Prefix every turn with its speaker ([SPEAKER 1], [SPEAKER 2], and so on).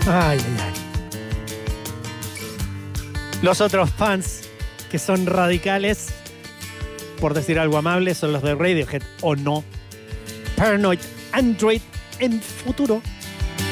[SPEAKER 1] Ay, ay, ay. Los otros fans que son radicales, por decir algo amable, son los de Radiohead o no. Paranoid Android en futuro